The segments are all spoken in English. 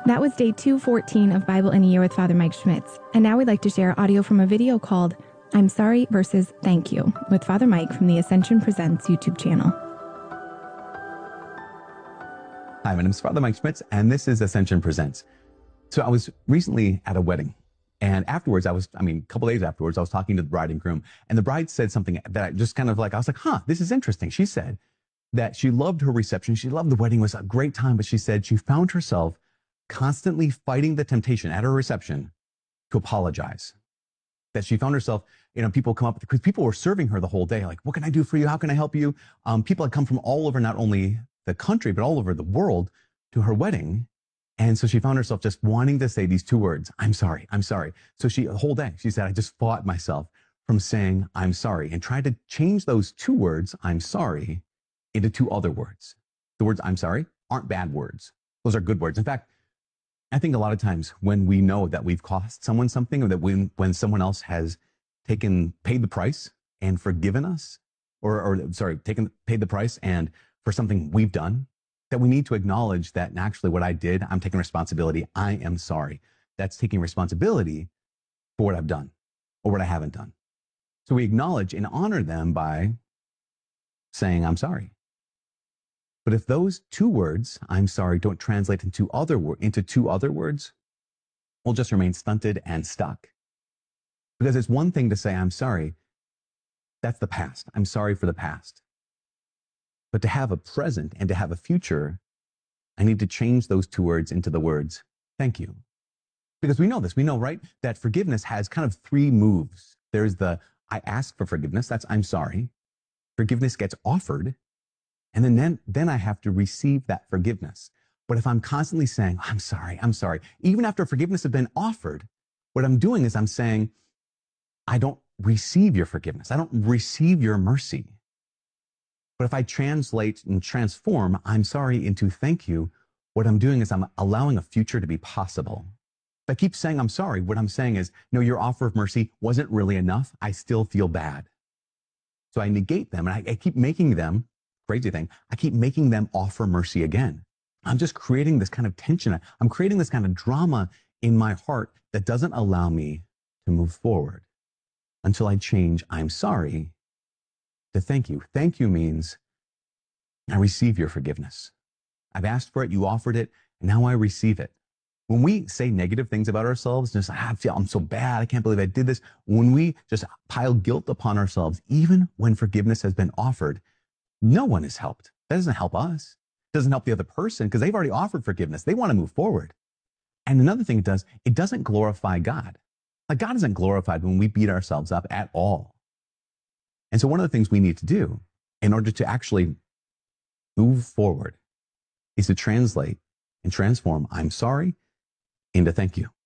That was day 214 of Bible in a Year with Father Mike Schmitz. And now we'd like to share audio from a video called I'm Sorry versus Thank You with Father Mike from the Ascension Presents YouTube channel. Hi, my name is Father Mike Schmitz, and this is Ascension Presents. So I was recently at a wedding, and afterwards, a couple days afterwards, I was talking to the bride and groom, and the bride said something that I just kind of I was like, this is interesting. She said that she loved her reception. She loved the wedding. It was a great time, but she said she found herself constantly fighting the temptation at her reception to apologize. That she found herself, people come up, because people were serving her the whole day. Like, what can I do for you? How can I help you? People had come from all over, not only the country, but all over the world to her wedding. And so she found herself just wanting to say these two words, I'm sorry, I'm sorry. So the whole day, she said, I just fought myself from saying, I'm sorry, and tried to change those two words, I'm sorry, into two other words. The words I'm sorry aren't bad words. Those are good words. In fact, I think a lot of times when we know that we've cost someone something, or that when someone else has paid the price and forgiven us, paid the price and for something we've done, that we need to acknowledge that actually what I did, I'm taking responsibility. I am sorry. That's taking responsibility for what I've done or what I haven't done. So we acknowledge and honor them by saying, I'm sorry. But if those two words, I'm sorry, don't translate into two other words, we'll just remain stunted and stuck. Because it's one thing to say, I'm sorry. That's the past. I'm sorry for the past. But to have a present and to have a future, I need to change those two words into the words, thank you. Because we know this. We know, right, that forgiveness has kind of three moves. There's the, I ask for forgiveness. That's I'm sorry. Forgiveness gets offered. And then I have to receive that forgiveness. But if I'm constantly saying, I'm sorry, even after forgiveness has been offered, what I'm doing is I'm saying, I don't receive your forgiveness. I don't receive your mercy. But if I translate and transform I'm sorry into thank you, what I'm doing is I'm allowing a future to be possible. If I keep saying I'm sorry, what I'm saying is, no, your offer of mercy wasn't really enough. I still feel bad. So I negate them, and I keep making them, crazy thing, I keep making them offer mercy again. I'm just creating this kind of tension. I'm creating this kind of drama in my heart that doesn't allow me to move forward until I change I'm sorry to thank you. Thank you means I receive your forgiveness. I've asked for it, you offered it, and now I receive it. When we say negative things about ourselves, just I'm so bad, I can't believe I did this. When we just pile guilt upon ourselves, even when forgiveness has been offered, no one is helped. That doesn't help us. It doesn't help the other person because they've already offered forgiveness. They want to move forward. And another thing it doesn't glorify God. Like, God isn't glorified when we beat ourselves up at all. And so one of the things we need to do in order to actually move forward is to translate and transform I'm sorry into thank you.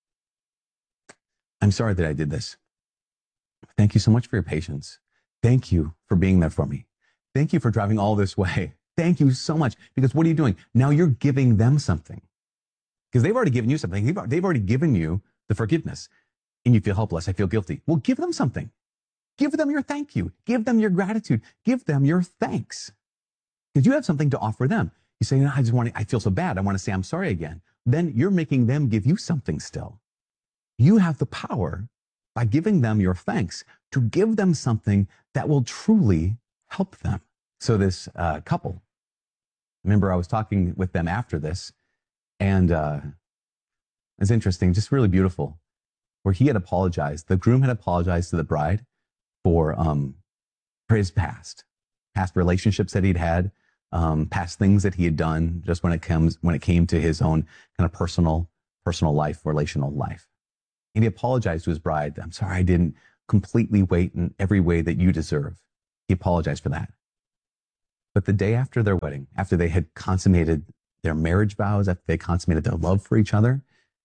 I'm sorry that I did this. Thank you so much for your patience. Thank you for being there for me. Thank you for driving all this way. Thank you so much. Because what are you doing? Now you're giving them something. Because they've already given you something. They've already given you the forgiveness. And you feel helpless. I feel guilty. Well, give them something. Give them your thank you. Give them your gratitude. Give them your thanks. Because you have something to offer them. You say, no, I feel so bad. I want to say I'm sorry again. Then you're making them give you something still. You have the power, by giving them your thanks, to give them something that will truly help them. So this couple, remember I was talking with them after this, and it's interesting, just really beautiful, where he had apologized. The groom had apologized to the bride for his past relationships that he'd had, past things that he had done, just when it came to his own kind of personal life, relational life. And he apologized to his bride. I'm sorry I didn't completely wait in every way that you deserve. He apologized for that. But the day after their wedding, after they had consummated their marriage vows, after they consummated their love for each other,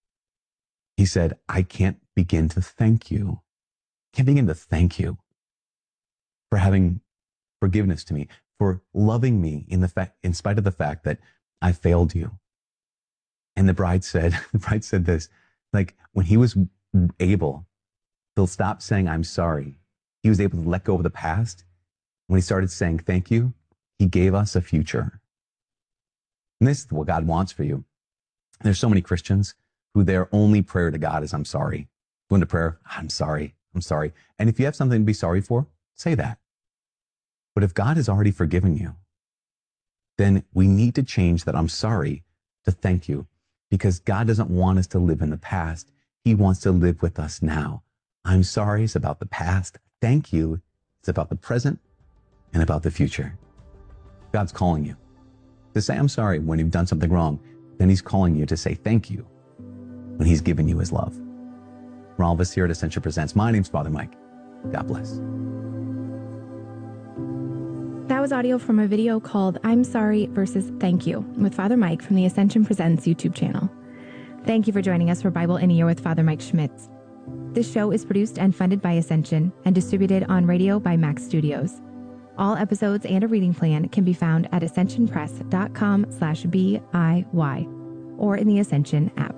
he said, I can't begin to thank you. I can't begin to thank you for having forgiveness to me, for loving me in spite of the fact that I failed you. And the bride said this, like, when he was able to stop saying, I'm sorry, he was able to let go of the past. When he started saying thank you, he gave us a future. And this is what God wants for you. There's so many Christians who their only prayer to God is, I'm sorry. Go into prayer, I'm sorry, I'm sorry. And if you have something to be sorry for, say that. But if God has already forgiven you, then we need to change that I'm sorry to thank you, because God doesn't want us to live in the past. He wants to live with us now. I'm sorry is about the past. Thank you is about the present and about the future. God's calling you to say, I'm sorry when you've done something wrong. Then he's calling you to say thank you when he's given you his love. For all of us here at Ascension Presents, my name's Father Mike. God bless. That was audio from a video called I'm Sorry versus Thank You with Father Mike from the Ascension Presents YouTube channel. Thank you for joining us for Bible in a Year with Father Mike Schmitz. This show is produced and funded by Ascension and distributed on radio by Max Studios. All episodes and a reading plan can be found at ascensionpress.com/BIY or in the Ascension app.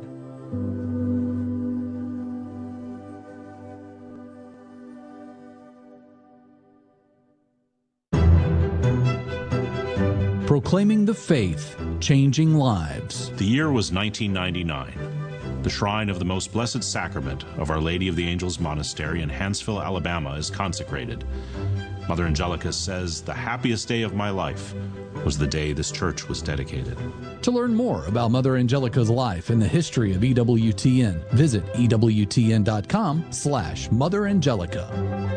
Proclaiming the faith, changing lives. The year was 1999. The Shrine of the Most Blessed Sacrament of Our Lady of the Angels Monastery in Hanceville, Alabama is consecrated. Mother Angelica says, the happiest day of my life was the day this church was dedicated. To learn more about Mother Angelica's life and the history of EWTN, visit EWTN.com/Mother Angelica.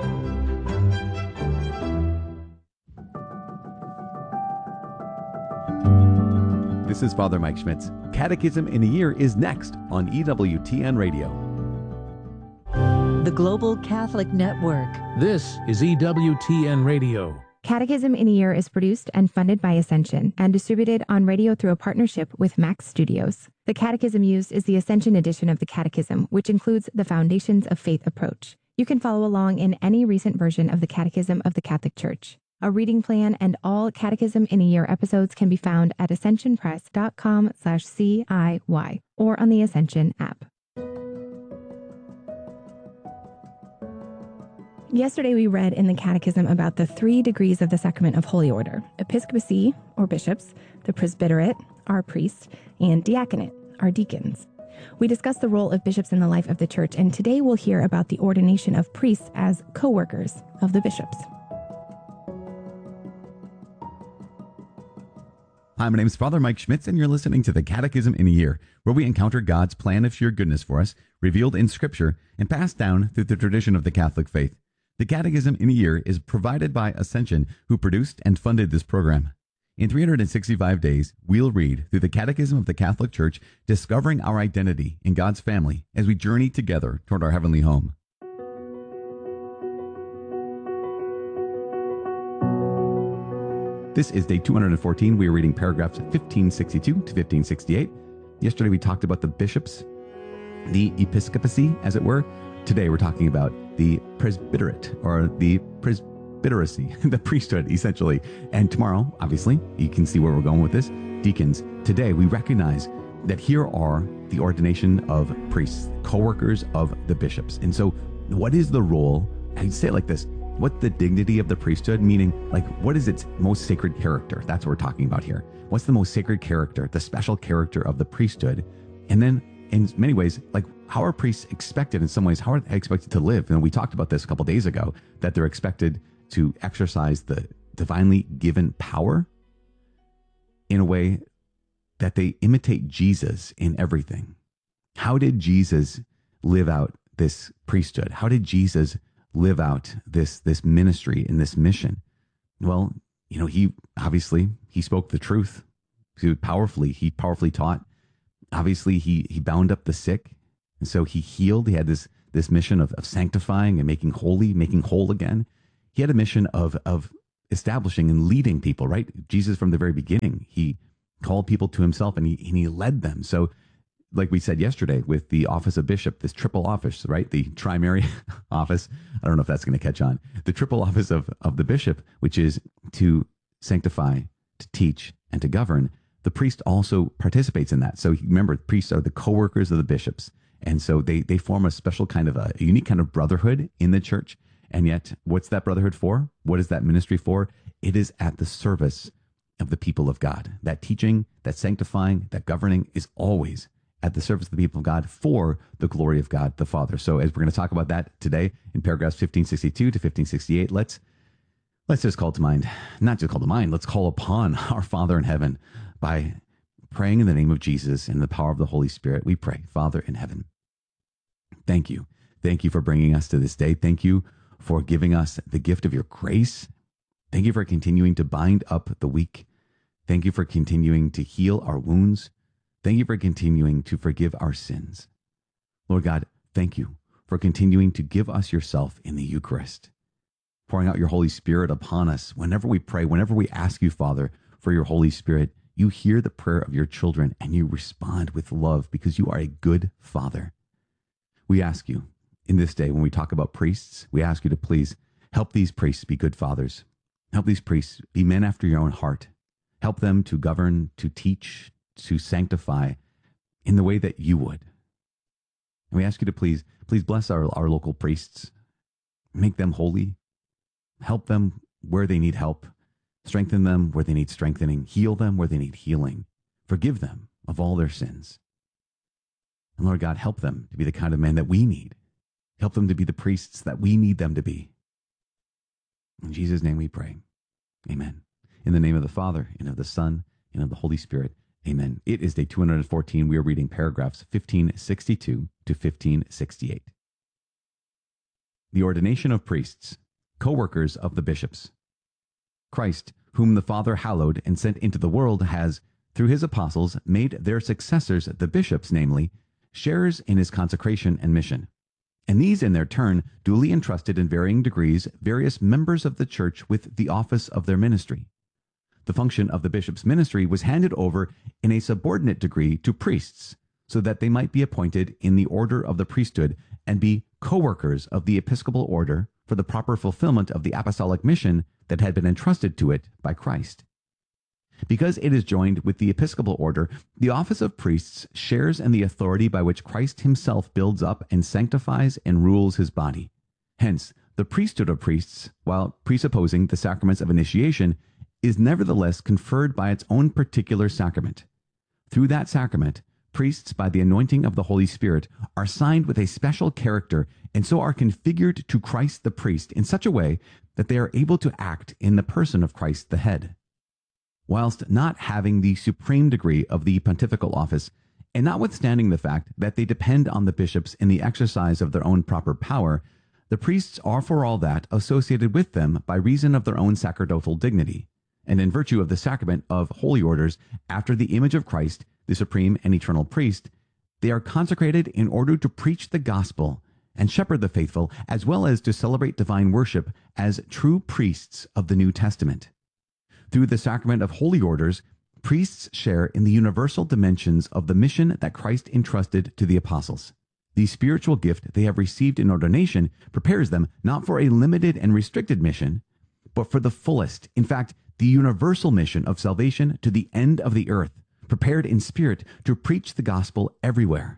This is Father Mike Schmitz. Catechism in a Year is next on EWTN Radio. The Global Catholic Network. This is EWTN Radio. Catechism in a Year is produced and funded by Ascension and distributed on radio through a partnership with Max Studios. The catechism used is the Ascension edition of the Catechism, which includes the Foundations of Faith approach. You can follow along in any recent version of the Catechism of the Catholic Church. A reading plan and all Catechism in a Year episodes can be found at ascensionpress.com/CIY or on the Ascension app. Yesterday, we read in the Catechism about the 3 degrees of the Sacrament of Holy Order: episcopacy, or bishops, the presbyterate, our priests, and diaconate, our deacons. We discussed the role of bishops in the life of the church, and today we'll hear about the ordination of priests as co-workers of the bishops. Hi, my name is Father Mike Schmitz, and you're listening to the Catechism in a Year, where we encounter God's plan of sheer goodness for us, revealed in Scripture and passed down through the tradition of the Catholic faith. The Catechism in a Year is provided by Ascension, who produced and funded this program. In 365 days, we'll read through the Catechism of the Catholic Church, discovering our identity in God's family as we journey together toward our heavenly home. This is day 214. We are reading paragraphs 1562 to 1568. Yesterday we talked about the bishops, the episcopacy, as it were. Today we're talking about the presbyterate, or the presbyteracy, the priesthood, essentially. And tomorrow, obviously, you can see where we're going with this, deacons. Today we recognize that here are the ordination of priests, co-workers of the bishops. And so what is the role? I'd say it like this: what's the dignity of the priesthood? Meaning, like, what is its most sacred character? That's what we're talking about here. What's the most sacred character, the special character of the priesthood? And then, in many ways, like, how are priests expected, in some ways, how are they expected to live? And we talked about this a couple days ago, that they're expected to exercise the divinely given power in a way that they imitate Jesus in everything. How did Jesus live out this priesthood? How did Jesus live out this ministry and this mission? Well, he spoke the truth. He powerfully taught. Obviously, he bound up the sick, and so he healed. He had this mission of sanctifying and making holy, making whole again. He had a mission of establishing and leading people, right? Jesus, from the very beginning, he called people to himself, and he led them. So, like we said yesterday, with the office of bishop, this triple office, right? The primary office. I don't know if that's going to catch on. The triple office of the bishop, which is to sanctify, to teach, and to govern. The priest also participates in that. So remember, priests are the co-workers of the bishops. And so they form a special kind of a unique kind of brotherhood in the church. And yet, what's that brotherhood for? What is that ministry for? It is at the service of the people of God. That teaching, that sanctifying, that governing is always at the service of the people of God for the glory of God the Father. So as we're going to talk about that today in paragraphs 1562 to 1568, let's just call to mind, not just call to mind, let's call upon our Father in heaven by praying in the name of Jesus and the power of the Holy Spirit. We pray, Father in heaven, thank you. Thank you for bringing us to this day. Thank you for giving us the gift of your grace. Thank you for continuing to bind up the weak. Thank you for continuing to heal our wounds. Thank you for continuing to forgive our sins. Lord God, thank you for continuing to give us yourself in the Eucharist, pouring out your Holy Spirit upon us. Whenever we pray, whenever we ask you, Father, for your Holy Spirit, you hear the prayer of your children and you respond with love because you are a good Father. We ask you in this day, when we talk about priests, we ask you to please help these priests be good fathers. Help these priests be men after your own heart. Help them to govern, to teach, to sanctify in the way that you would. And we ask you to please bless our local priests. Make them holy. Help them where they need help. Strengthen them where they need strengthening. Heal them where they need healing. Forgive them of all their sins. And Lord God, help them to be the kind of men that we need. Help them to be the priests that we need them to be. In Jesus' name we pray. Amen. In the name of the Father, and of the Son, and of the Holy Spirit. Amen. It is day 214. We are reading paragraphs 1562 to 1568. The ordination of priests, co-workers of the bishops. Christ, whom the Father hallowed and sent into the world, has, through his apostles, made their successors, the bishops, namely, sharers in his consecration and mission. And these, in their turn, duly entrusted in varying degrees various members of the church with the office of their ministry. The function of the bishop's ministry was handed over in a subordinate degree to priests, so that they might be appointed in the order of the priesthood and be co-workers of the episcopal order for the proper fulfillment of the apostolic mission that had been entrusted to it by Christ. Because it is joined with the episcopal order, the office of priests shares in the authority by which Christ himself builds up and sanctifies and rules his body. Hence, the priesthood of priests, while presupposing the sacraments of initiation, is nevertheless conferred by its own particular sacrament. Through that sacrament, priests, by the anointing of the Holy Spirit, are signed with a special character and so are configured to Christ the priest in such a way that they are able to act in the person of Christ the head. Whilst not having the supreme degree of the pontifical office, and notwithstanding the fact that they depend on the bishops in the exercise of their own proper power, the priests are for all that associated with them by reason of their own sacerdotal dignity, and in virtue of the sacrament of holy orders after the image of Christ, the supreme and eternal priest, they are consecrated in order to preach the gospel and shepherd the faithful, as well as to celebrate divine worship as true priests of the New Testament. Through the sacrament of holy orders, priests share in the universal dimensions of the mission that Christ entrusted to the apostles. The spiritual gift they have received in ordination prepares them not for a limited and restricted mission, but for the fullest, in fact, the universal mission of salvation to the end of the earth, prepared in spirit to preach the gospel everywhere.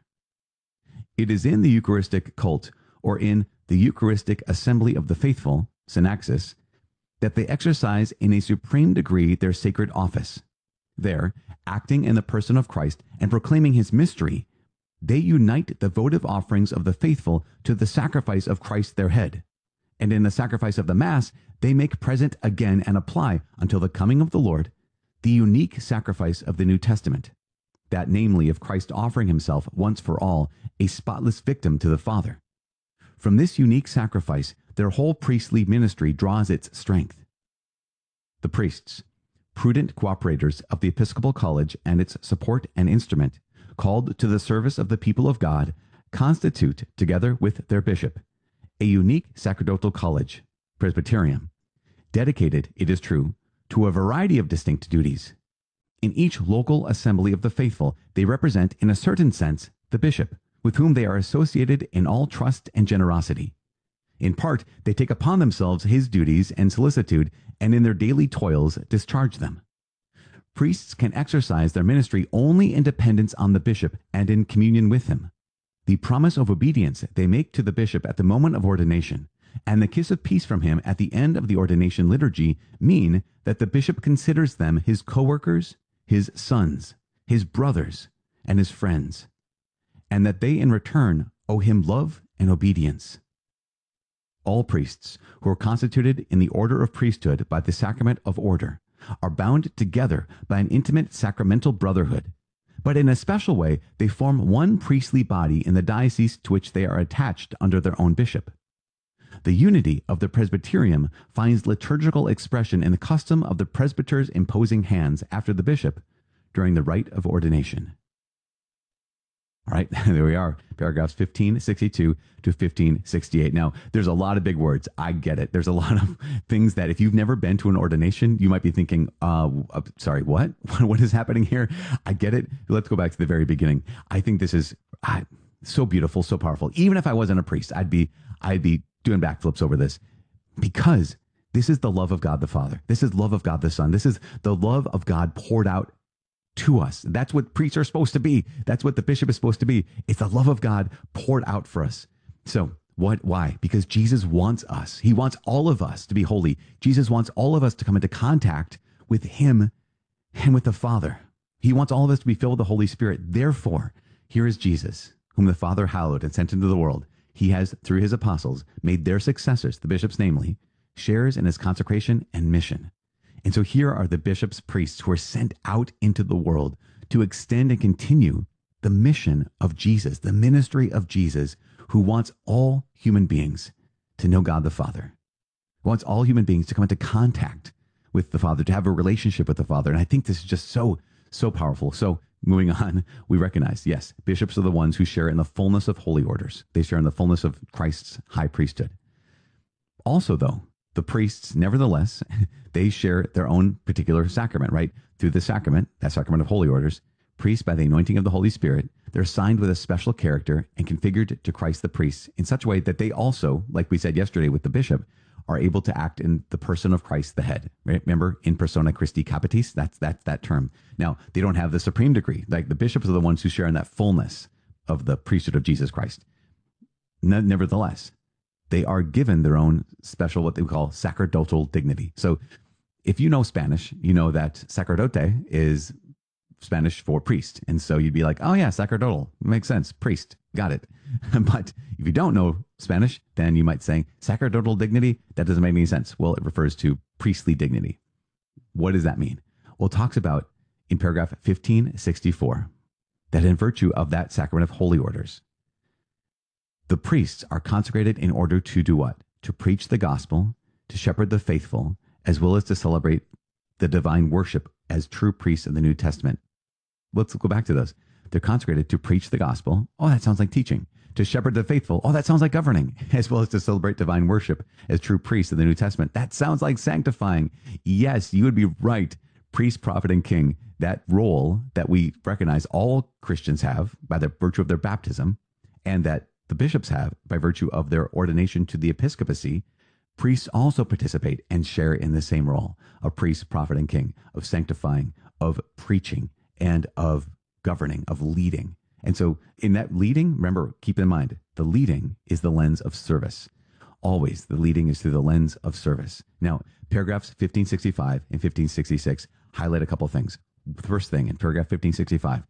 It is in the Eucharistic cult, or in the Eucharistic assembly of the faithful, synaxis, that they exercise in a supreme degree their sacred office. There, acting in the person of Christ and proclaiming his mystery, they unite the votive offerings of the faithful to the sacrifice of Christ their head. And in the sacrifice of the Mass, they make present again and apply, until the coming of the Lord, the unique sacrifice of the New Testament, that namely of Christ offering himself once for all, a spotless victim to the Father. From this unique sacrifice, their whole priestly ministry draws its strength. The priests, prudent cooperators of the Episcopal College and its support and instrument, called to the service of the people of God, constitute, together with their bishop, a unique sacerdotal college, Presbyterium, dedicated, it is true, to a variety of distinct duties. In each local assembly of the faithful, they represent, in a certain sense, the bishop, with whom they are associated in all trust and generosity. In part, they take upon themselves his duties and solicitude, and in their daily toils discharge them. Priests can exercise their ministry only in dependence on the bishop and in communion with him. The promise of obedience they make to the bishop at the moment of ordination, and the kiss of peace from him at the end of the ordination liturgy mean that the bishop considers them his co-workers, his sons, his brothers, and his friends, and that they in return owe him love and obedience. All priests who are constituted in the order of priesthood by the sacrament of order are bound together by an intimate sacramental brotherhood, but in a special way they form one priestly body in the diocese to which they are attached under their own bishop. The unity of the presbyterium finds liturgical expression in the custom of the presbyters imposing hands after the bishop during the rite of ordination. All right, there we are, paragraphs 1562 to 1568. Now, there's a lot of big words. I get it. There's a lot of things that if you've never been to an ordination, you might be thinking, sorry, what? What is happening here? I get it. Let's go back to the very beginning. I think this is so beautiful, so powerful. Even if I wasn't a priest, I'd be doing backflips over this, because this is the love of God the Father. This is love of God the Son. This is the love of God poured out to us. That's what priests are supposed to be. That's what the bishop is supposed to be. It's the love of God poured out for us. So why? Because Jesus wants us. He wants all of us to be holy. Jesus wants all of us to come into contact with him and with the Father. He wants all of us to be filled with the Holy Spirit. Therefore, here is Jesus, whom the Father hallowed and sent into the world. He has, through his apostles, made their successors, the bishops namely, shares in his consecration and mission. And so here are the bishops, priests who are sent out into the world to extend and continue the mission of Jesus, the ministry of Jesus, who wants all human beings to know God the Father, who wants all human beings to come into contact with the Father, to have a relationship with the Father. And I think this is just so powerful. So moving on, we recognize, yes, bishops are the ones who share in the fullness of holy orders. They share in the fullness of Christ's high priesthood. Also, though, the priests, nevertheless, they share their own particular sacrament, right? Through the sacrament, that sacrament of holy orders, priests, by the anointing of the Holy Spirit, they're signed with a special character and configured to Christ the priest in such a way that they also, like we said yesterday with the bishop, are able to act in the person of Christ the head. Right? Remember, in persona Christi capitis, that's that term. Now, they don't have the supreme degree. Like the bishops are the ones who share in that fullness of the priesthood of Jesus Christ. Nevertheless, they are given their own special, what they call sacerdotal dignity. So if you know Spanish, you know that sacerdote is Spanish for priest. And so you'd be like, oh yeah, sacerdotal, makes sense, priest, got it. But if you don't know Spanish, then you might say sacerdotal dignity, that doesn't make any sense. Well, it refers to priestly dignity. What does that mean? Well, it talks about in paragraph 1564 that in virtue of that sacrament of holy orders, the priests are consecrated in order to do what? To preach the gospel, to shepherd the faithful, as well as to celebrate the divine worship as true priests of the New Testament. Let's go back to those. They're consecrated to preach the gospel. Oh, that sounds like teaching. To shepherd the faithful. Oh, that sounds like governing. As well as to celebrate divine worship as true priests of the New Testament. That sounds like sanctifying. Yes, you would be right. Priest, prophet, and king. That role that we recognize all Christians have by the virtue of their baptism, and that the bishops have by virtue of their ordination to the episcopacy, priests also participate and share in the same role of priest, prophet, and king, of sanctifying, of preaching, and of governing, of leading. And so in that leading, remember, keep in mind, the leading is the lens of service. Always, the leading is through the lens of service. Now, paragraphs 1565 and 1566 highlight a couple of things. The first thing, in paragraph 1565,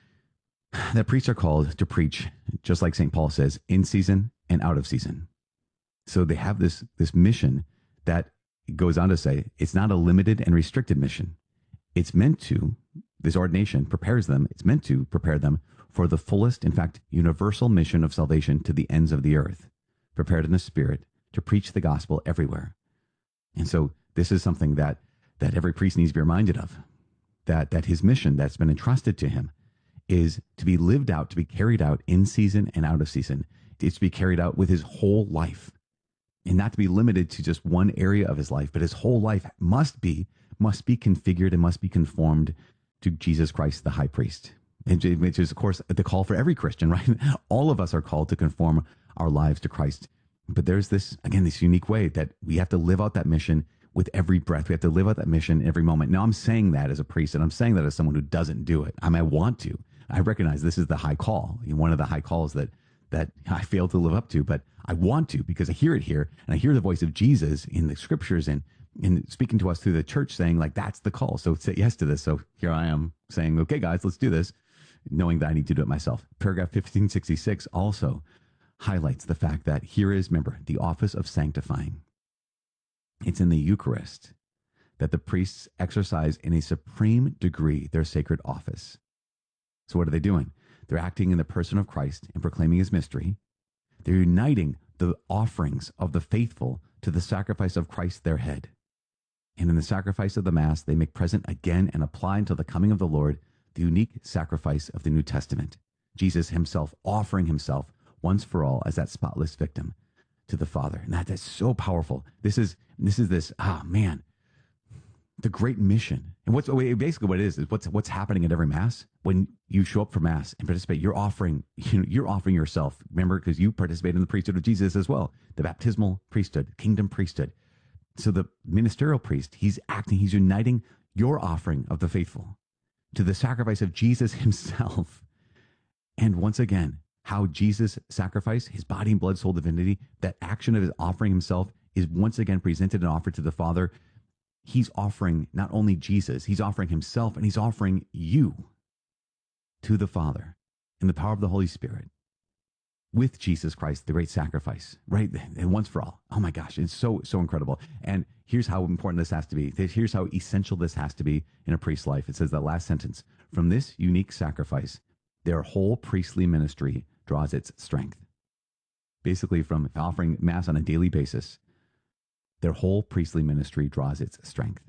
that priests are called to preach, just like St. Paul says, in season and out of season. So they have this mission that goes on to say it's not a limited and restricted mission. It's meant to, this ordination prepares them, it's meant to prepare them for the fullest, in fact, universal mission of salvation to the ends of the earth, prepared in the Spirit to preach the gospel everywhere. And so this is something that every priest needs to be reminded of, that his mission that's been entrusted to him is to be lived out, to be carried out in season and out of season. It's to be carried out with his whole life, and not to be limited to just one area of his life, but his whole life must be configured and must be conformed to Jesus Christ, the high priest, which is, of course, the call for every Christian, right? All of us are called to conform our lives to Christ. But there's this unique way that we have to live out that mission with every breath. We have to live out that mission every moment. Now, I'm saying that as a priest, and I'm saying that as someone who doesn't do it. I want to. I recognize this is the high call. One of the high calls that that I fail to live up to, but I want to because I hear it here and I hear the voice of Jesus in the scriptures and speaking to us through the church saying like, that's the call. So say yes to this. So here I am saying, okay, guys, let's do this, knowing that I need to do it myself. Paragraph 1566 also highlights the fact that here is, remember, the office of sanctifying. It's in the Eucharist that the priests exercise in a supreme degree their sacred office. So what are they doing? They're acting in the person of Christ and proclaiming his mystery. They're uniting the offerings of the faithful to the sacrifice of Christ, their head. And in the sacrifice of the Mass, they make present again and apply until the coming of the Lord the unique sacrifice of the New Testament. Jesus himself offering himself once for all as that spotless victim to the Father. And that's so powerful. This is the great mission. And basically what it is what's happening at every Mass when you show up for Mass and participate. You're offering yourself. Remember, because you participate in the priesthood of Jesus as well, the baptismal priesthood, kingdom priesthood. So the ministerial priest, he's uniting your offering of the faithful to the sacrifice of Jesus himself. And once again, how Jesus sacrificed his body and blood, soul, divinity, that action of his offering himself is once again presented and offered to the Father. He's offering not only Jesus, he's offering himself, and he's offering you to the Father in the power of the Holy Spirit with Jesus Christ, the great sacrifice, right? And once for all. Oh my gosh, it's so incredible. And here's how important this has to be. Here's how essential this has to be in a priest's life. It says that last sentence, from this unique sacrifice, their whole priestly ministry draws its strength. Basically, from offering Mass on a daily basis, their whole priestly ministry draws its strength.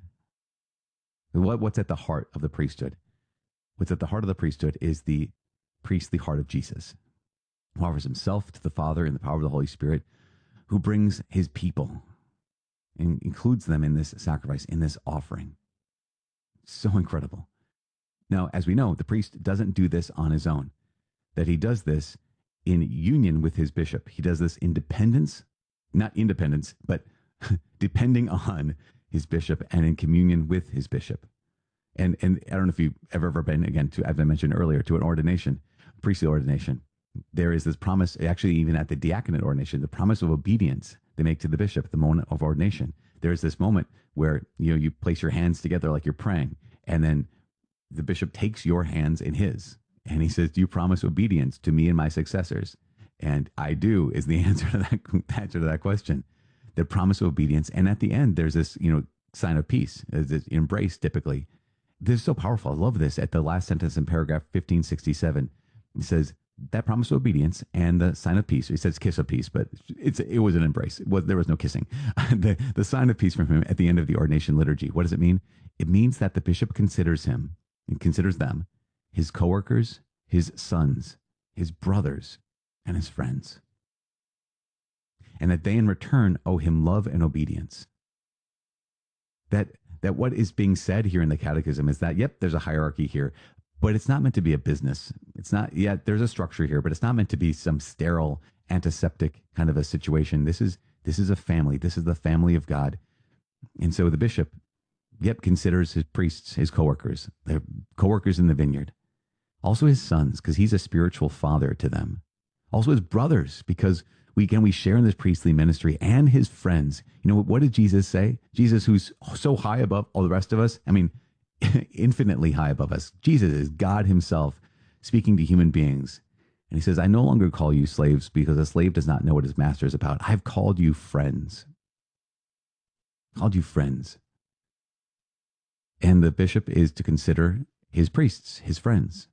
What's at the heart of the priesthood? What's at the heart of the priesthood is the priestly heart of Jesus, who offers himself to the Father in the power of the Holy Spirit, who brings his people and includes them in this sacrifice, in this offering. So incredible. Now, as we know, the priest doesn't do this on his own, that he does this in union with his bishop. He does this in dependence, not independence, but depending on his bishop and in communion with his bishop. And I don't know if you've ever been, again, as I mentioned earlier, to an ordination, priestly ordination. There is this promise, actually even at the diaconate ordination, the promise of obedience they make to the bishop at the moment of ordination. There's this moment where you place your hands together like you're praying, and then the bishop takes your hands in his, and he says, "Do you promise obedience to me and my successors?" And I do is the answer to that question. The promise of obedience, and at the end, there's this sign of peace, this embrace. Typically, this is so powerful. I love this. At the last sentence in paragraph 1567, it says that promise of obedience and the sign of peace. He says kiss of peace, but it was an embrace. There was no kissing. the sign of peace from him at the end of the ordination liturgy. What does it mean? It means that the bishop considers him and considers them his coworkers, his sons, his brothers, and his friends, and that they in return owe him love and obedience. That what is being said here in the Catechism is that, yep, there's a hierarchy here, but it's not meant to be a business. It's not, there's a structure here, but it's not meant to be some sterile, antiseptic kind of a situation. This is a family. This is the family of God. And so the bishop, considers his priests his coworkers, their coworkers in the vineyard. Also his sons, because he's a spiritual father to them. Also his brothers, because we share in this priestly ministry, and his friends. What did Jesus say? Jesus, who's so high above all the rest of us, infinitely high above us. Jesus is God himself speaking to human beings. And he says, I no longer call you slaves, because a slave does not know what his master is about. I've called you friends. Called you friends. And the bishop is to consider his priests his friends.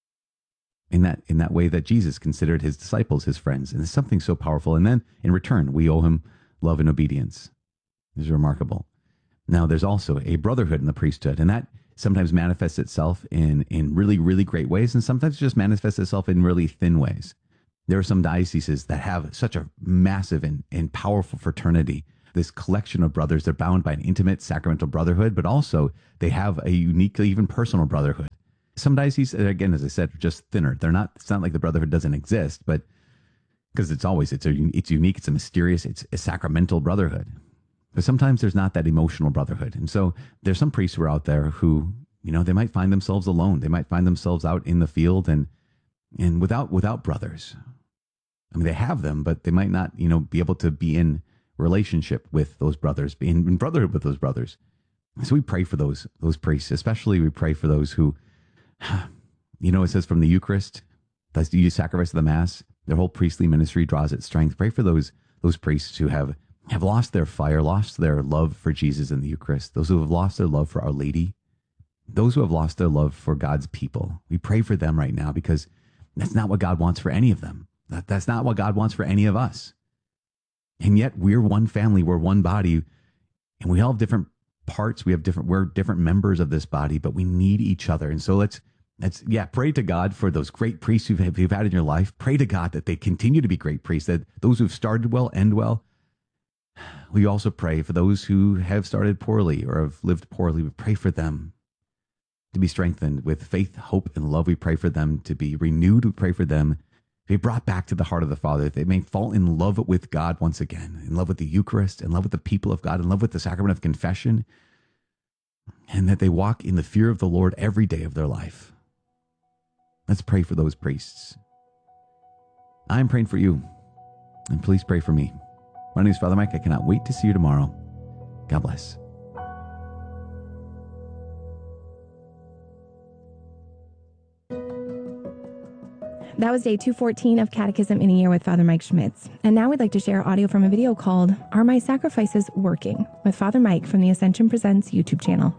In that way that Jesus considered his disciples his friends. And it's something so powerful. And then in return, we owe him love and obedience. This is remarkable. Now, there's also a brotherhood in the priesthood, and that sometimes manifests itself in really, really great ways, and sometimes it just manifests itself in really thin ways. There are some dioceses that have such a massive and powerful fraternity, this collection of brothers. They're bound by an intimate sacramental brotherhood, but also they have a uniquely, even personal brotherhood. Some dioceses, again, as I said, are just thinner. It's not like the brotherhood doesn't exist, but because it's unique, it's a mysterious, it's a sacramental brotherhood. But sometimes there's not that emotional brotherhood. And so there's some priests who are out there who, they might find themselves alone. They might find themselves out in the field and without brothers. I mean, they have them, but they might not, be able to be in relationship with those brothers, be in brotherhood with those brothers. So we pray for those priests, especially we pray for those who, it says from the Eucharist, that's the sacrifice of the Mass, their whole priestly ministry draws its strength. Pray for those priests who have lost their fire, lost their love for Jesus in the Eucharist, those who have lost their love for Our Lady, those who have lost their love for God's people. We pray for them right now because that's not what God wants for any of them. That's not what God wants for any of us. And yet we're one family, we're one body, and we all have different parts. We're different members of this body, but we need each other. And so let's pray to God for those great priests you've had in your life. Pray to God that they continue to be great priests, that those who've started well end well. We also pray for those who have started poorly or have lived poorly. We pray for them to be strengthened with faith, hope, and love. We pray for them to be renewed. We pray for them to be brought back to the heart of the Father, that they may fall in love with God once again, in love with the Eucharist, in love with the people of God, in love with the sacrament of confession, and that they walk in the fear of the Lord every day of their life. Let's pray for those priests. I'm praying for you, and please pray for me. My name is Father Mike. I cannot wait to see you tomorrow. God bless. That was day 214 of Catechism in a Year with Father Mike Schmitz. And now we'd like to share audio from a video called Are My Sacrifices Working? With Father Mike from the Ascension Presents YouTube channel.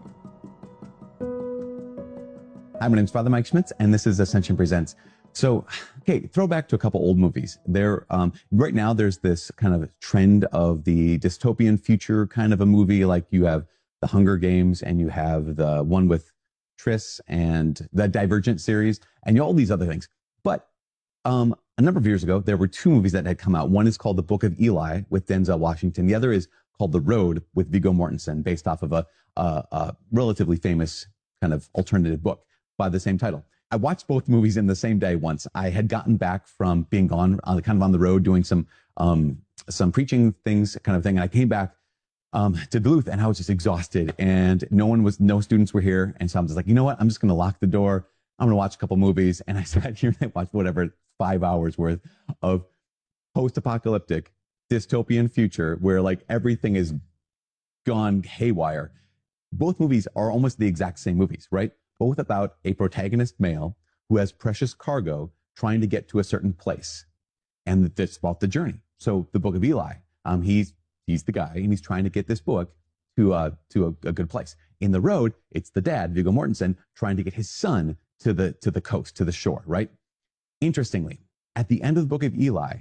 Hi, my name is Father Mike Schmitz, and this is Ascension Presents. So, okay, throwback to a couple old movies. Right now, there's this kind of trend of the dystopian future kind of a movie. Like you have The Hunger Games, and you have the one with Triss and the Divergent series, and all these other things. But a number of years ago, there were two movies that had come out. One is called The Book of Eli with Denzel Washington. The other is called The Road with Viggo Mortensen, based off of a relatively famous kind of alternative book by the same title. I watched both movies in the same day once. I had gotten back from being gone kind of on the road doing some preaching things kind of thing. And I came back to Duluth and I was just exhausted and no students were here. And so I'm just like, you know what? I'm just going to lock the door. I'm going to watch a couple movies. And I sat here and I watched 5 hours worth of post-apocalyptic dystopian future where like everything is gone haywire. Both movies are almost the exact same movies, right? Both about a protagonist male who has precious cargo trying to get to a certain place. And it's about the journey. So the Book of Eli, he's the guy and he's trying to get this book to a good place. In The Road, it's the dad, Viggo Mortensen, trying to get his son to the coast, to the shore, right? Interestingly, at the end of the Book of Eli,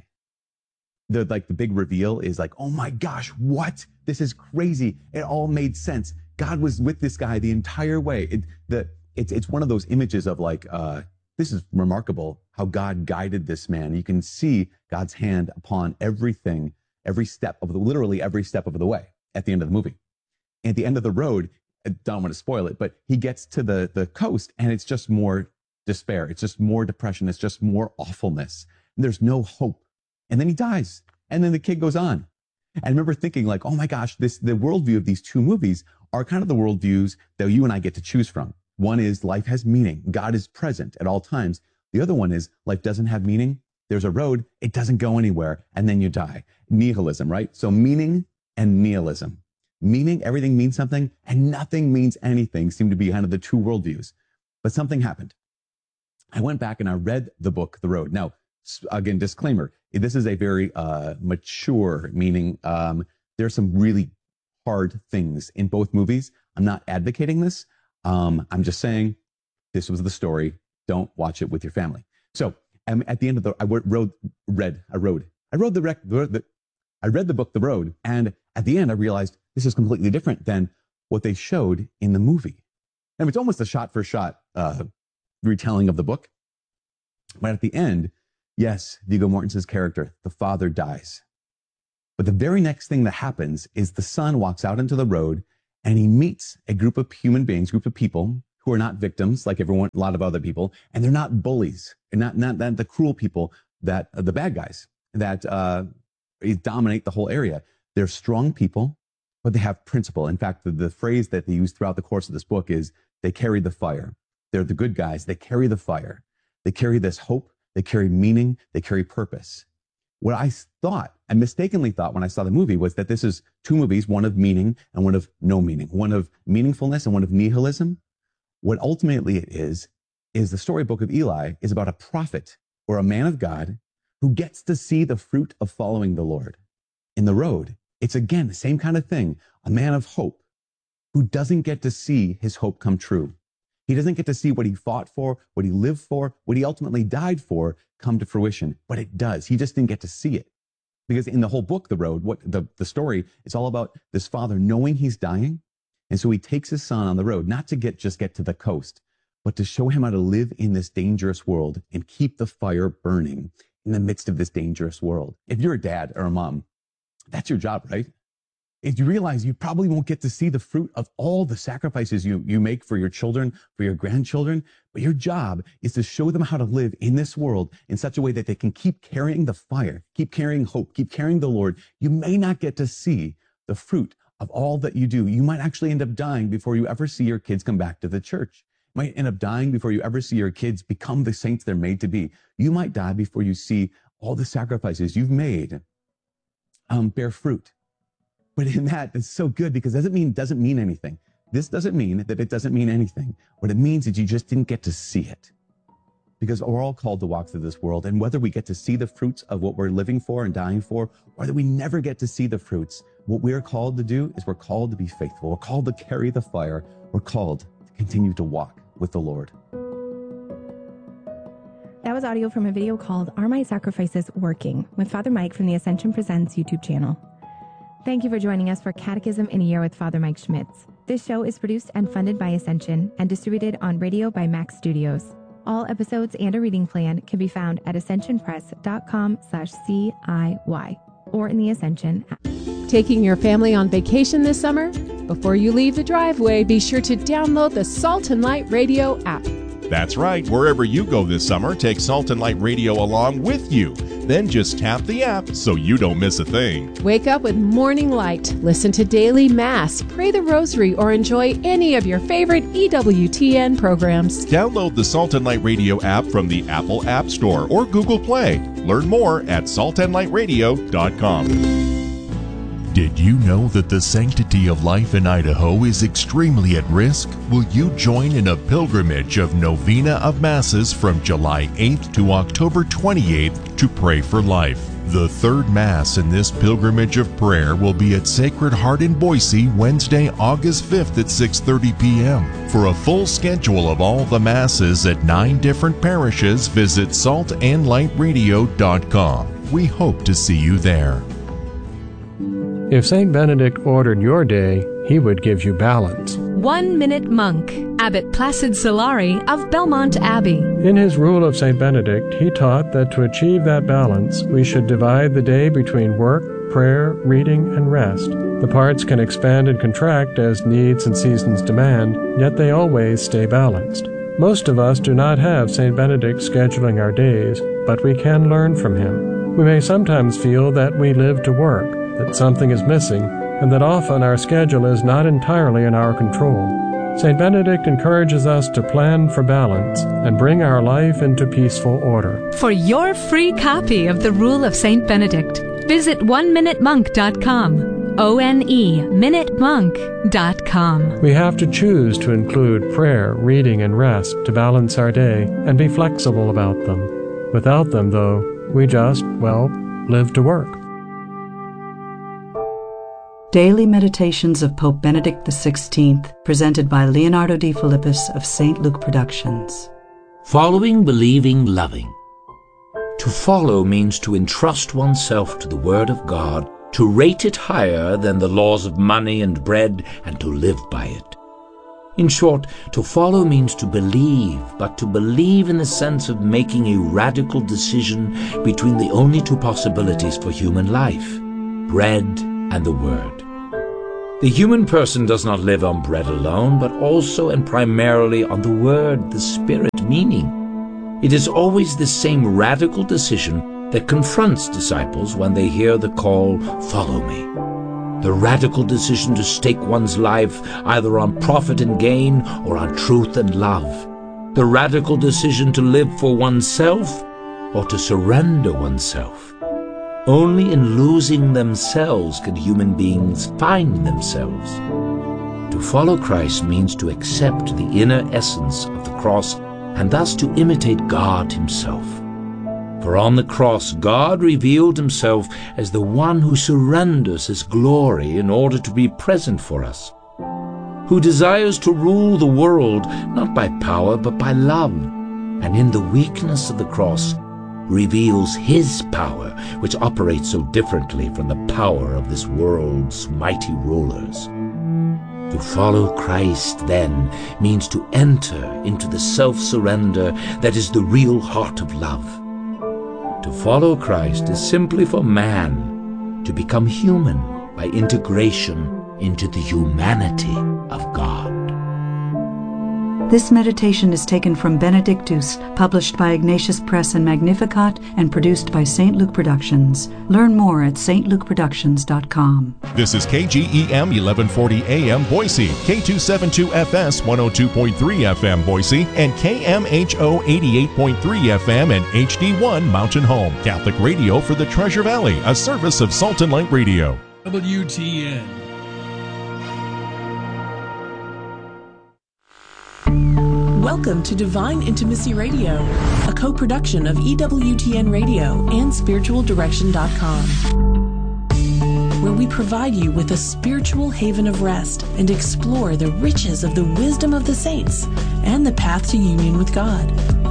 the big reveal is like, oh my gosh, what? This is crazy. It all made sense. God was with this guy the entire way. It's one of those images of like, this is remarkable how God guided this man. You can see God's hand upon everything, literally every step of the way at the end of the movie. At the end of The Road, I don't want to spoil it, but he gets to the coast and it's just more despair. It's just more depression. It's just more awfulness. And there's no hope. And then he dies. And then the kid goes on. And I remember thinking like, oh my gosh, the worldview of these two movies are kind of the worldviews that you and I get to choose from. One is life has meaning. God is present at all times. The other one is life doesn't have meaning. There's a road. It doesn't go anywhere. And then you die. Nihilism, right? So meaning and nihilism. Meaning, everything means something and nothing means anything seem to be kind of the two worldviews. But something happened. I went back and I read the book, The Road. Now, again, disclaimer, this is a very mature, meaning there's some really hard things in both movies. I'm not advocating this. I'm just saying this was the story. Don't watch it with your family. So at the end of I read the book, The Road, and at the end I realized this is completely different than what they showed in the movie. And it's almost a shot-for-shot retelling of the book. But at the end, yes, Viggo Mortensen's character, the father, dies. But the very next thing that happens is the son walks out into the road and he meets a group of human beings, group of people who are not victims like a lot of other people, and they're not bullies, and not the cruel people that the bad guys that dominate the whole area. They're strong people, but they have principle. In fact, the phrase that they use throughout the course of this book is they carry the fire. They're the good guys. They carry the fire. They carry this hope. They carry meaning. They carry purpose. What I mistakenly thought when I saw the movie was that this is two movies, one of meaning and one of no meaning, one of meaningfulness and one of nihilism. What ultimately it is the storybook of Eli is about a prophet or a man of God who gets to see the fruit of following the Lord in the road. It's again the same kind of thing, a man of hope who doesn't get to see his hope come true. He doesn't get to see what he fought for, what he lived for, what he ultimately died for come to fruition, but it does. He just didn't get to see it. Because in the whole book, The Road, the story, it's all about this father knowing he's dying. And so he takes his son on the road, not to just get to the coast, but to show him how to live in this dangerous world and keep the fire burning in the midst of this dangerous world. If you're a dad or a mom, that's your job, right? If you realize you probably won't get to see the fruit of all the sacrifices you make for your children, for your grandchildren, but your job is to show them how to live in this world in such a way that they can keep carrying the fire, keep carrying hope, keep carrying the Lord. You may not get to see the fruit of all that you do. You might actually end up dying before you ever see your kids come back to the church. You might end up dying before you ever see your kids become the saints they're made to be. You might die before you see all the sacrifices you've made bear fruit. But in that, it's so good because it doesn't mean anything. This doesn't mean that it doesn't mean anything. What it means is you just didn't get to see it. Because we're all called to walk through this world. And whether we get to see the fruits of what we're living for and dying for, or that we never get to see the fruits, what we're called to do is we're called to be faithful. We're called to carry the fire. We're called to continue to walk with the Lord. That was audio from a video called Are My Sacrifices Working? With Father Mike from the Ascension Presents YouTube channel. Thank you for joining us for Catechism in a Year with Father Mike Schmitz. This show is produced and funded by Ascension and distributed on radio by Max Studios. All episodes and a reading plan can be found at ascensionpress.com/CIY or in the Ascension app. Taking your family on vacation this summer? Before you leave the driveway, be sure to download the Salt and Light Radio app. That's right. Wherever you go this summer, take Salt and Light Radio along with you. Then just tap the app so you don't miss a thing. Wake up with Morning Light, listen to Daily Mass, pray the Rosary, or enjoy any of your favorite EWTN programs. Download the Salt and Light Radio app from the Apple App Store or Google Play. Learn more at saltandlightradio.com. Did you know that the sanctity of life in Idaho is extremely at risk? Will you join in a pilgrimage of Novena of Masses from July 8th to October 28th to pray for life? The third Mass in this pilgrimage of prayer will be at Sacred Heart in Boise, Wednesday, August 5th at 6:30 p.m. For a full schedule of all the Masses at 9 different parishes, visit saltandlightradio.com. We hope to see you there. If St. Benedict ordered your day, he would give you balance. 1 Minute Monk, Abbot Placid Solari of Belmont Abbey. In his Rule of St. Benedict, he taught that to achieve that balance, we should divide the day between work, prayer, reading, and rest. The parts can expand and contract as needs and seasons demand, yet they always stay balanced. Most of us do not have St. Benedict scheduling our days, but we can learn from him. We may sometimes feel that we live to work, that something is missing, and that often our schedule is not entirely in our control. St. Benedict encourages us to plan for balance and bring our life into peaceful order. For your free copy of the Rule of St. Benedict, visit oneminutemonk.com. ONE-minutemonk.com. We have to choose to include prayer, reading, and rest to balance our day and be flexible about them. Without them, though, we just, live to work. Daily Meditations of Pope Benedict XVI, presented by Leonardo D. Philippus of St. Luke Productions. Following, believing, loving. To follow means to entrust oneself to the Word of God, to rate it higher than the laws of money and bread, and to live by it. In short, to follow means to believe, but to believe in the sense of making a radical decision between the only two possibilities for human life, bread and the Word. The human person does not live on bread alone, but also and primarily on the Word, the Spirit, meaning. It is always the same radical decision that confronts disciples when they hear the call, "Follow me." The radical decision to stake one's life either on profit and gain or on truth and love. The radical decision to live for oneself or to surrender oneself. Only in losing themselves can human beings find themselves. To follow Christ means to accept the inner essence of the cross and thus to imitate God himself. For on the cross, God revealed himself as the one who surrenders his glory in order to be present for us, who desires to rule the world not by power but by love, and in the weakness of the cross reveals his power, which operates so differently from the power of this world's mighty rulers. To follow Christ, then, means to enter into the self-surrender that is the real heart of love. To follow Christ is simply for man to become human by integration into the humanity of God. This meditation is taken from Benedictus, published by Ignatius Press and Magnificat, and produced by St. Luke Productions. Learn more at stlukeproductions.com. This is KGEM 1140 AM Boise, K272FS 102.3 FM Boise, and KMHO 88.3 FM and HD1 Mountain Home. Catholic radio for the Treasure Valley, a service of Salt and Light Radio. WTN. Welcome to Divine Intimacy Radio, a co-production of EWTN Radio and SpiritualDirection.com, where we provide you with a spiritual haven of rest and explore the riches of the wisdom of the saints and the path to union with God.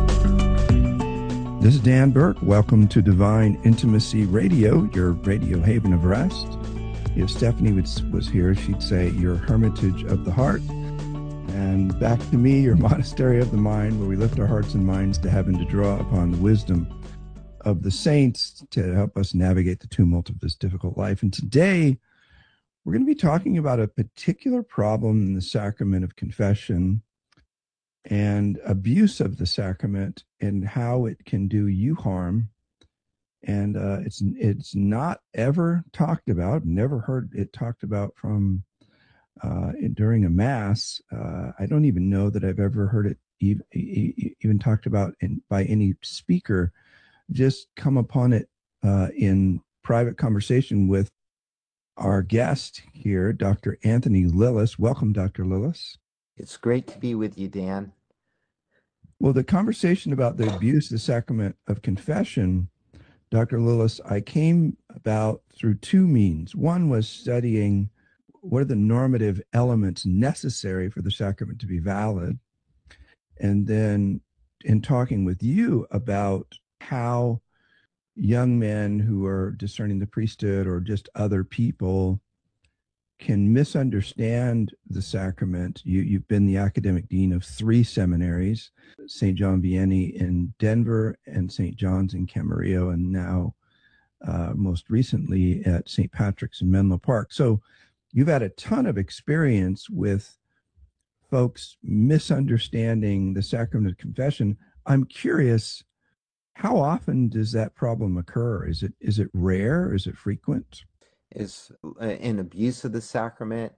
This is Dan Burke. Welcome to Divine Intimacy Radio, your radio haven of rest. If Stephanie was here, she'd say your hermitage of the heart. And back to me, your monastery of the mind, where we lift our hearts and minds to heaven to draw upon the wisdom of the saints to help us navigate the tumult of this difficult life. And today, we're going to be talking about a particular problem in the sacrament of confession and abuse of the sacrament and how it can do you harm. And it's not ever talked about, never heard it talked about from during a mass. I don't even know that I've ever heard it even talked about by any speaker. Just come upon it in private conversation with our guest here, Dr. Anthony Lilles. Welcome, Dr. Lilles. It's great to be with you, Dan. Well, the conversation about the abuse of the sacrament of confession, Dr. Lilles, I came about through two means. One was studying what are the normative elements necessary for the sacrament to be valid? And then in talking with you about how young men who are discerning the priesthood or just other people can misunderstand the sacrament. You've been the academic dean of 3 seminaries, St. John Vianney in Denver and St. John's in Camarillo, and now most recently at St. Patrick's in Menlo Park. So you've had a ton of experience with folks misunderstanding the sacrament of confession. I'm curious, how often does that problem occur? Is it rare? Is it frequent? Is an abuse of the sacrament,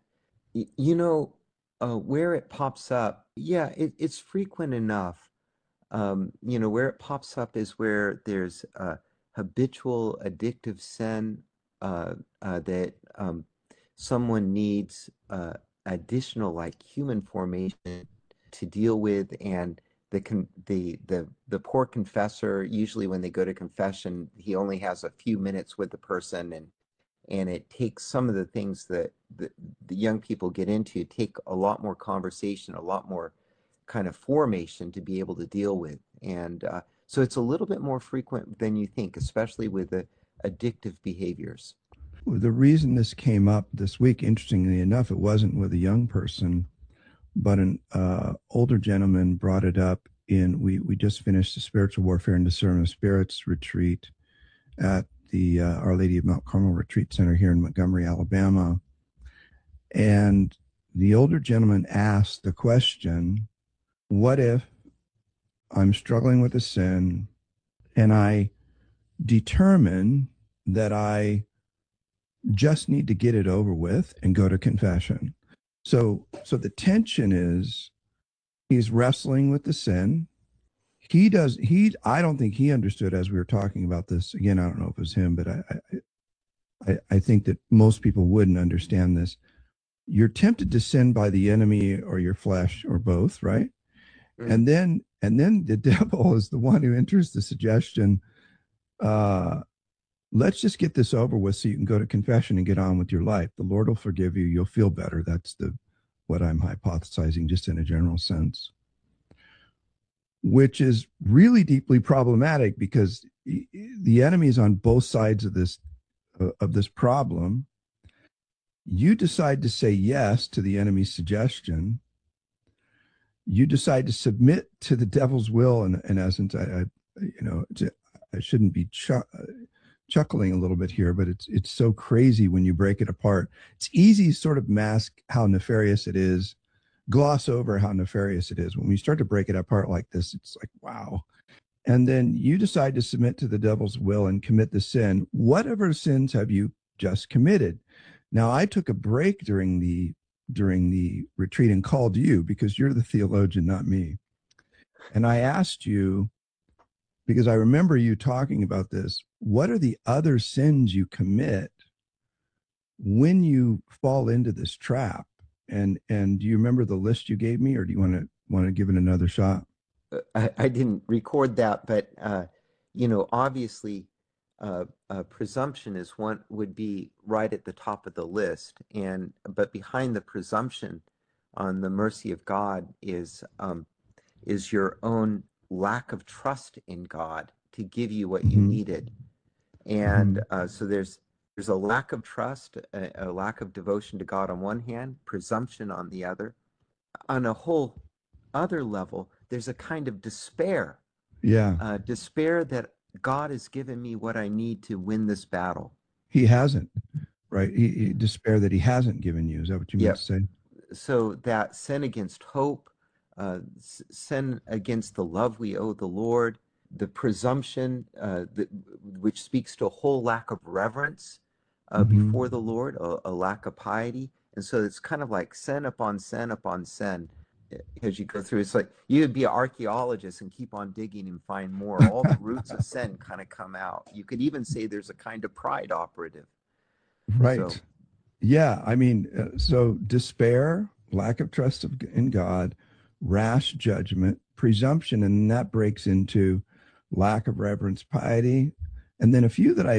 where it pops up, it's frequent enough. Where it pops up is where there's habitual addictive sin that someone needs additional human formation to deal with, and the poor confessor, usually when they go to confession, he only has a few minutes with the person, and it takes some of the things that the young people get into take a lot more conversation, a lot more kind of formation to be able to deal with, and so it's a little bit more frequent than you think, especially with the addictive behaviors. The reason this came up this week, interestingly enough, it wasn't with a young person, but an older gentleman brought it up we just finished the Spiritual Warfare and Discernment of Spirits retreat at the Our Lady of Mount Carmel Retreat Center here in Montgomery, Alabama. And the older gentleman asked the question, what if I'm struggling with a sin and I determine that I just need to get it over with and go to confession? So the tension is he's wrestling with the sin. I don't think he understood, as we were talking about this. Again, I don't know if it was him, but I think that most people wouldn't understand this. You're tempted to sin by the enemy or your flesh or both, right? And then the devil is the one who enters the suggestion, let's just get this over with so you can go to confession and get on with your life. The Lord will forgive you. You'll feel better. That's what I'm hypothesizing, just in a general sense, which is really deeply problematic because the enemy is on both sides of this problem. You decide to say yes to the enemy's suggestion. You decide to submit to the devil's will. In essence, I shouldn't be chuckling a little bit here, but it's so crazy when you break it apart. It's easy to sort of mask how nefarious it is, gloss over how nefarious it is. When we start to break it apart like this, it's like, wow. And then you decide to submit to the devil's will and commit the sin. Whatever sins have you just committed? Now, I took a break during the retreat and called you because you're the theologian, not me. And I asked you, because I remember you talking about this, what are the other sins you commit when you fall into this trap? And do you remember the list you gave me, or do you want to give it another shot? I didn't record that, but obviously, presumption is one would be right at the top of the list, but behind the presumption on the mercy of God is your own lack of trust in God to give you what you needed, and so there's a lack of trust, a lack of devotion to God on one hand, presumption on the other. On a whole other level, there's a kind of despair. Yeah, despair that God has given me what I need to win this battle. He hasn't, right? He despair that he hasn't given you. Is that what you meant to say? So that sin against hope, sin against the love we owe the Lord, the presumption which speaks to a whole lack of reverence before the Lord, a lack of piety. And so it's kind of like sin upon sin upon sin. As you go through, it's like you would be an archaeologist and keep on digging and find more. All the roots of sin kind of come out. You could even say there's a kind of pride operative. Right. So, yeah. I mean, so despair, lack of trust in God, rash judgment, presumption, and that breaks into lack of reverence, piety. And then a few that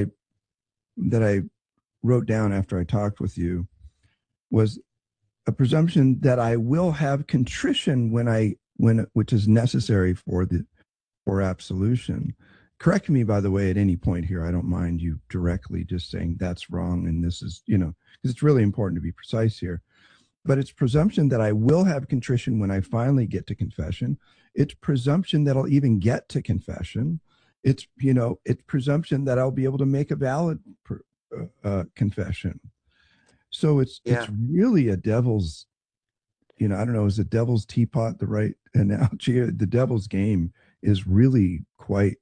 I wrote down after I talked with you was a presumption that I will have contrition which is necessary for absolution. Correct me, by the way, at any point here. I don't mind you directly just saying that's wrong and this is, because it's really important to be precise here. But it's presumption that I will have contrition when I finally get to confession. It's presumption that I'll even get to confession. It's presumption that I'll be able to make a valid confession. So it's really a devil's, I don't know, is the devil's teapot the right analogy? The devil's game is really quite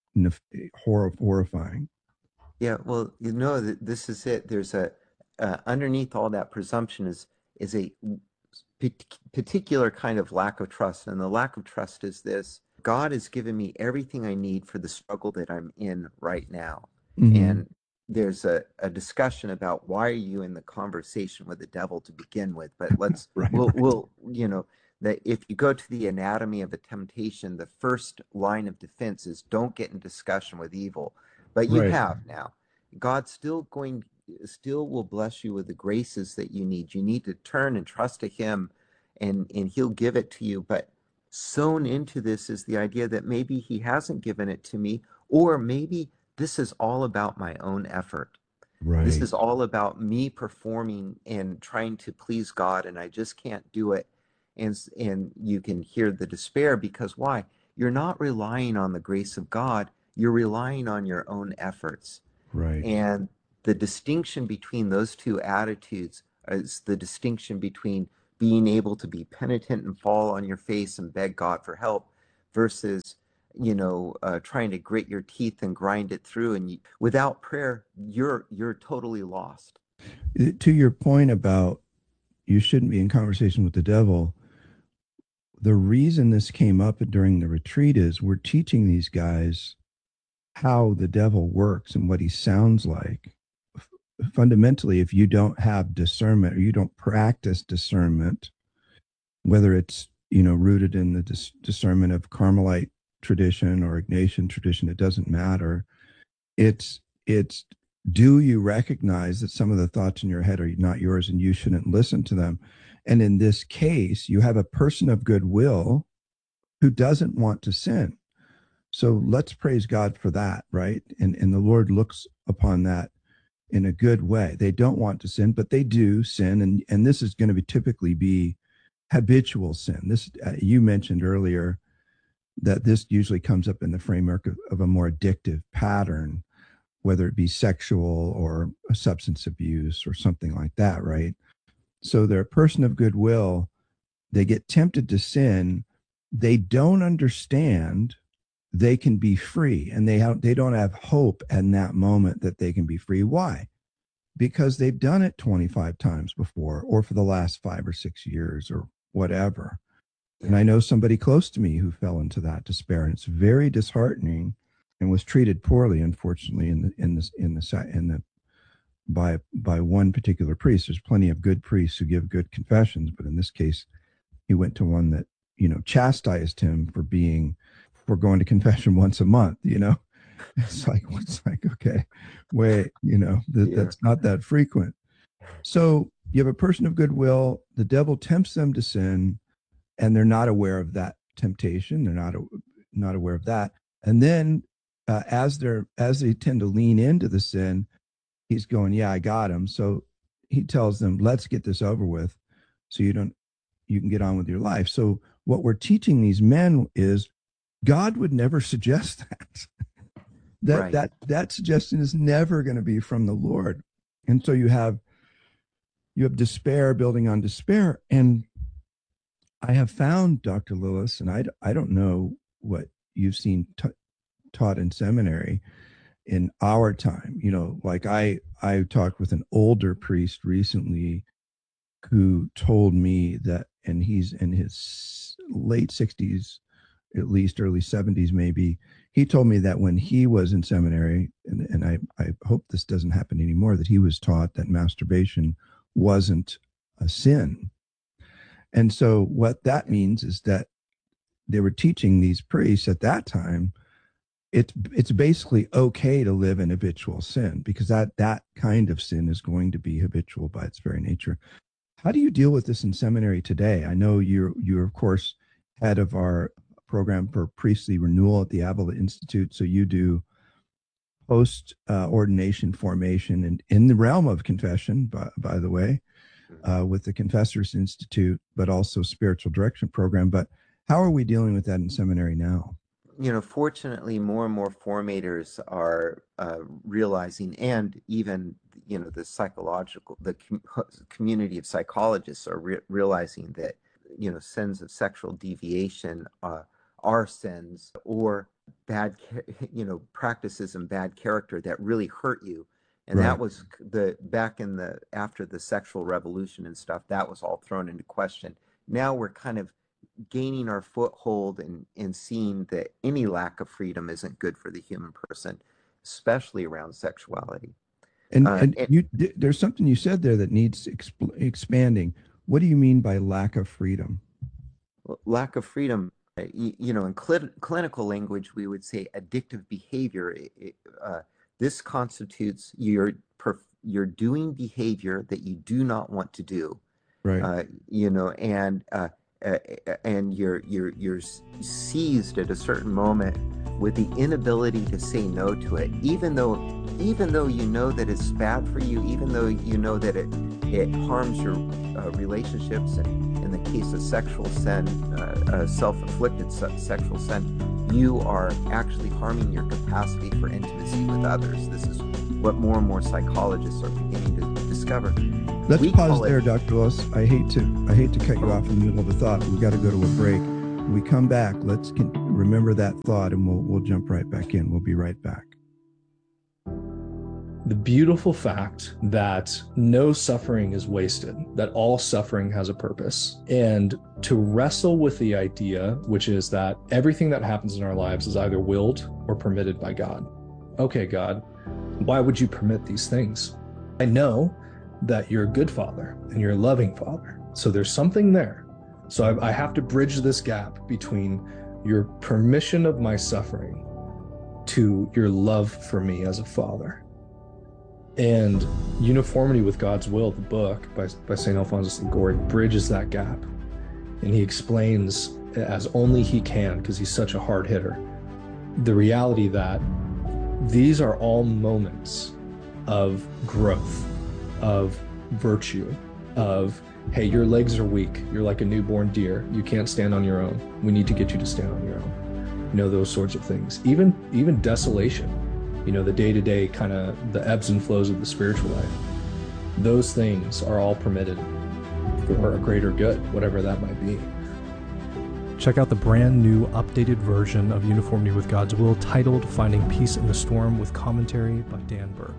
horrifying. Yeah, well, this is it. There's underneath all that presumption is a particular kind of lack of trust. And the lack of trust is this: God has given me everything I need for the struggle that I'm in right now. And there's a discussion about why are you in the conversation with the devil to begin with, but we'll that if you go to the anatomy of a temptation, the first line of defense is don't get in discussion with evil. But you have now. God still will bless you with the graces that you need. You need to turn and trust to him, and he'll give it to you. But sewn into this is the idea that maybe he hasn't given it to me, or maybe this is all about my own effort. Right. This is all about me performing and trying to please God, and I just can't do it. And you can hear the despair, because why? You're not relying on the grace of God. You're relying on your own efforts. Right. And the distinction between those two attitudes is the distinction between being able to be penitent and fall on your face and beg God for help versus trying to grit your teeth and grind it through. And without prayer, you're totally lost. To your point about you shouldn't be in conversation with the devil, the reason this came up during the retreat is we're teaching these guys how the devil works and what he sounds like. Fundamentally, if you don't have discernment or you don't practice discernment, whether it's, rooted in the discernment of Carmelite tradition or Ignatian tradition, it doesn't matter. It's do you recognize that some of the thoughts in your head are not yours and you shouldn't listen to them? And in this case, you have a person of goodwill who doesn't want to sin. So let's praise God for that, right? And the Lord looks upon that in a good way. They don't want to sin, but they do sin. And this is going to typically be habitual sin. This, you mentioned earlier that this usually comes up in the framework of a more addictive pattern, whether it be sexual or a substance abuse or something like that, right? So they're a person of goodwill. They get tempted to sin. They don't understand they can be free, and they don't have hope in that moment that they can be free. Why? Because they've done it 25 times before, or for the last 5 or 6 years, or whatever. And I know somebody close to me who fell into that despair, and it's very disheartening, and was treated poorly, unfortunately, by one particular priest. There's plenty of good priests who give good confessions, but in this case, he went to one that chastised him for going to confession once a month. It's like okay, wait, that's not that frequent. So you have a person of goodwill. The devil tempts them to sin, and they're not aware of that temptation. They're not aware of that. And then as they tend to lean into the sin, he's going, yeah, I got him. So he tells them, let's get this over with, so you can get on with your life. So what we're teaching these men is God would never suggest that. That suggestion is never going to be from the Lord. And so you have despair building on despair. And I have found, Dr. Lillis, and I don't know what you've seen taught in seminary in our time. Like I talked with an older priest recently who told me that, and he's in his late 60s, at least early 70s maybe, he told me that when he was in seminary, and I hope this doesn't happen anymore, that he was taught that masturbation wasn't a sin. And so what that means is that they were teaching these priests at that time, it's basically okay to live in habitual sin, because that kind of sin is going to be habitual by its very nature. How do you deal with this in seminary today? I know you're of course head of our program for priestly renewal at the Avila Institute. So you do post ordination formation, and in the realm of confession, by the way, with the Confessors Institute, but also spiritual direction program. But how are we dealing with that in seminary now? Fortunately, more and more formators are realizing, and even the community of psychologists are realizing that sins of sexual deviation are sins, or bad practices and bad character that really hurt you. And that was after the sexual revolution and stuff, that was all thrown into question. Now we're kind of gaining our foothold and seeing that any lack of freedom isn't good for the human person, especially around sexuality. And there's something you said there that needs expanding. What do you mean by lack of freedom? Well, lack of freedom, in clinical language, we would say addictive behavior. This constitutes you're doing behavior that you do not want to do, right? And you're seized at a certain moment with the inability to say no to it, even though you know that it's bad for you, even though you know that it harms your relationships, and in the case of sexual sin, self-inflicted sexual sin, you are actually harming your capacity for intimacy with others. This is what more and more psychologists are beginning to discover. Let's pause there, Dr. Lillis. I hate to cut you off in the middle of a thought. We've got to go to a break. When we come back, let's remember that thought, and we'll jump right back in. We'll be right back. the beautiful fact that no suffering is wasted, that all suffering has a purpose, and to wrestle with the idea, which is that everything that happens in our lives is either willed or permitted by God. Okay, God, why would you permit these things? I know that you're a good father and you're a loving father, so there's something there. So I have to bridge this gap between your permission of my suffering to your love for me as a father. And Uniformity with God's Will, the book by St. Alphonsus Liguori, bridges that gap. And he explains, as only he can, because he's such a hard hitter, the reality that these are all moments of growth, of virtue, of, hey, your legs are weak. You're like a newborn deer. You can't stand on your own. We need to get you to stand on your own. You know, those sorts of things. Even desolation. You know, the day-to-day kind of the ebbs and flows of the spiritual life. Those things are all permitted for a greater good, whatever that might be. Check out the brand new updated version of Uniformity with God's Will titled Finding Peace in the Storm with commentary by Dan Burke.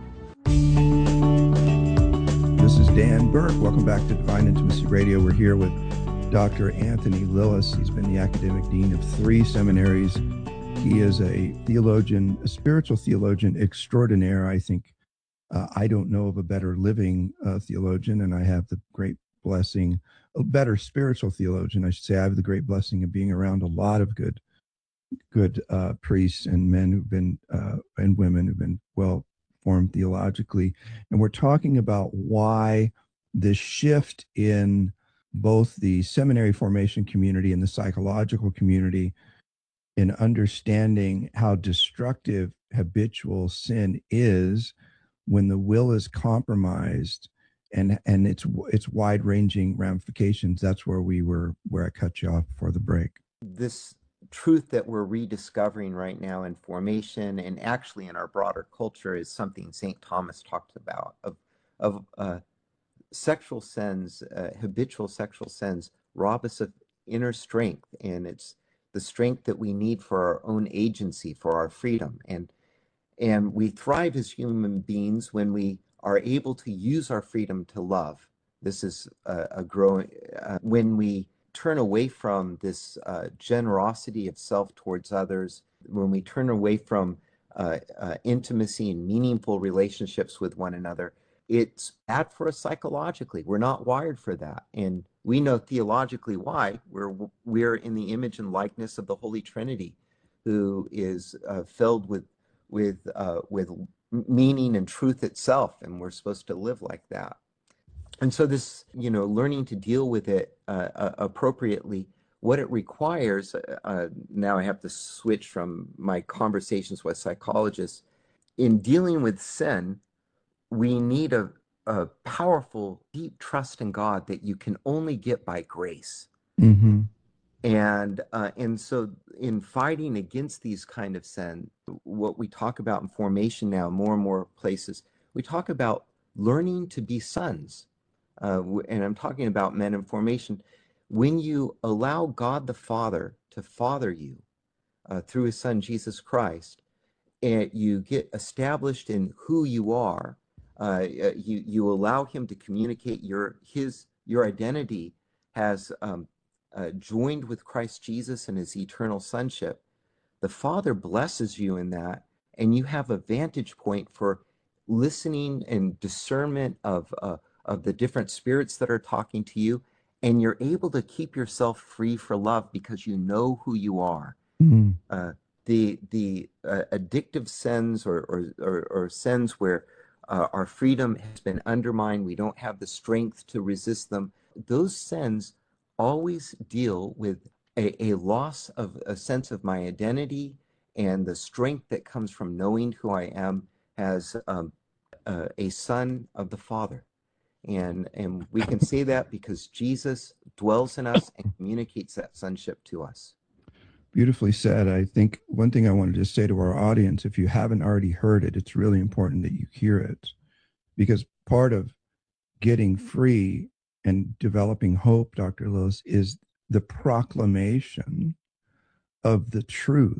This is Dan Burke. Welcome back to Divine Intimacy Radio. We're here with Dr. Anthony Lilles. He's been the academic dean of 3 seminaries. He is a theologian, a spiritual theologian extraordinaire. I think I don't know of a better living theologian, and I have the great blessing, a better spiritual theologian, I should say. I have the great blessing of being around a lot of good priests and men who've been, and women who've been well formed theologically. And we're talking about why the shift in both the seminary formation community and the psychological community in understanding how destructive habitual sin is when the will is compromised and its wide-ranging ramifications. That's where I cut you off before the break. This truth that we're rediscovering right now in formation and actually in our broader culture is something St. Thomas talked about, of sexual sins, habitual sexual sins rob us of inner strength, and it's the strength that we need for our own agency, for our freedom. And we thrive as human beings when we are able to use our freedom to love. This is a growing, when we turn away from this generosity of self towards others, when we turn away from intimacy and meaningful relationships with one another, it's bad for us psychologically. We're not wired for that. And we know theologically why. We're in the image and likeness of the Holy Trinity, who is filled with meaning and truth itself, and we're supposed to live like that. And so this, learning to deal with it appropriately, what it requires, now I have to switch from my conversations with psychologists. In dealing with sin, we need a powerful, deep trust in God that you can only get by grace. Mm-hmm. And so in fighting against these kind of sin, what we talk about in formation now, more and more places, we talk about learning to be sons. And I'm talking about men in formation. When you allow God the Father to father you through his son, Jesus Christ, and you get established in who you are, you allow him to communicate your identity has joined with Christ Jesus and his eternal sonship. The Father blesses you in that, and you have a vantage point for listening and discernment of the different spirits that are talking to you, and you're able to keep yourself free for love because you know who you are. Mm-hmm. The addictive sins or sins where our freedom has been undermined, we don't have the strength to resist them, those sins always deal with a loss of a sense of my identity and the strength that comes from knowing who I am as a son of the Father. And we can say that because Jesus dwells in us and communicates that sonship to us. Beautifully said. I think one thing I wanted to say to our audience, if you haven't already heard it, it's really important that you hear it, because part of getting free and developing hope, Dr. Lilles, is the proclamation of the truth